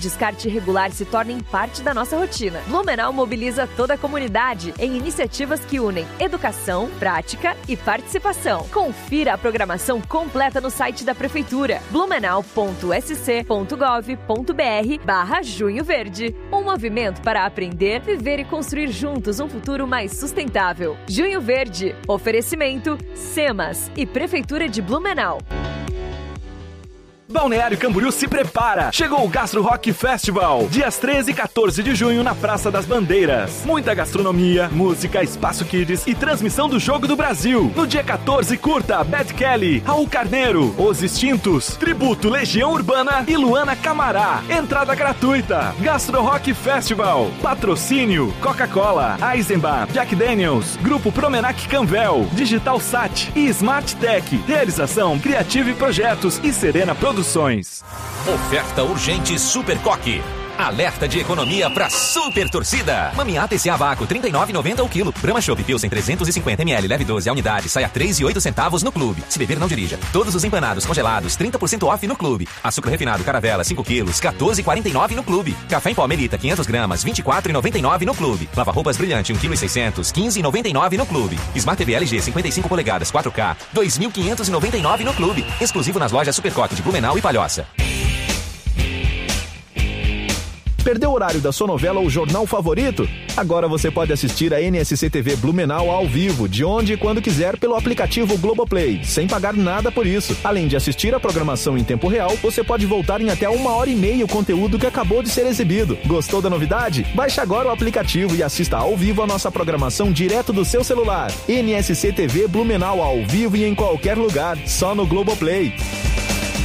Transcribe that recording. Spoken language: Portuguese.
descarte irregular se tornem parte da nossa rotina. Blumenau mobiliza toda a comunidade em iniciativas que unem educação, prática e participação. Confira a programação completa no site da Prefeitura, blumenau.sc.gov.br/Junho Verde. Um movimento para aprender, viver e construir juntos um futuro mais sustentável. Junho Verde. Oferecimento SEMAS e Prefeitura de Blumenau. Balneário Camboriú se prepara! Chegou o Gastro Rock Festival, dias 13 e 14 de junho na Praça das Bandeiras. Muita gastronomia, música, espaço kids e transmissão do Jogo do Brasil. No dia 14, curta Bad Kelly, Raul Carneiro, Os Extintos, Tributo Legião Urbana e Luana Camará. Entrada gratuita. Gastro Rock Festival. Patrocínio Coca-Cola, Eisenbahn, Jack Daniels, Grupo Promenac Canvel, Digital Sat e Smart Tech. Realização Criative Projetos e Serena Produções. Oferta urgente Super Coque. Alerta de economia pra super torcida. Maminha TCA Vácuo, R$ 39,90 o quilo. Brahma Chopp Pilsen 350ml, leve 12 a unidade, sai a R$ 3,08 no clube. Se beber, não dirija. Todos os empanados congelados, 30% off no clube. Açúcar refinado Caravela, 5 quilos, R$ 14,49 no clube. Café em pó Melita, 500 gramas, R$ 24,99 no clube. Lava-roupas Brilhante, 1,6 kg, R$ 15,99 no clube. Smart TV LG, 55 polegadas, 4K, R$ 2.599 no clube. Exclusivo nas lojas Super Coque de Blumenau e Palhoça. Perdeu o horário da sua novela ou jornal favorito? Agora você pode assistir a NSC TV Blumenau ao vivo, de onde e quando quiser, pelo aplicativo Globoplay, sem pagar nada por isso. Além de assistir a programação em tempo real, você pode voltar em até 1h30 o conteúdo que acabou de ser exibido. Gostou da novidade? Baixe agora o aplicativo e assista ao vivo a nossa programação direto do seu celular. NSC TV Blumenau ao vivo e em qualquer lugar, só no Globoplay.